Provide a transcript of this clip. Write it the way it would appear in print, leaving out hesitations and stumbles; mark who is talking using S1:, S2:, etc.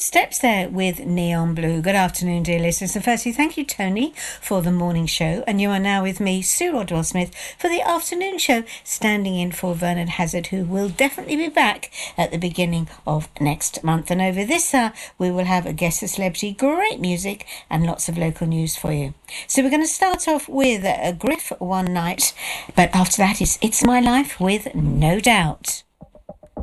S1: Steps there with Neon Blue. Good afternoon, dear listeners. And firstly, thank you, Tony, for the morning show. And you are now with me, Sue Rodwell Smith, for the afternoon show, standing in for Vernon Hazard, who will definitely be back at the beginning of next month. And over this hour, we will have a guest of celebrity, great music, and lots of local news for you. So we're going to start off with a Griff One Night. But after that, It's My Life with No Doubt.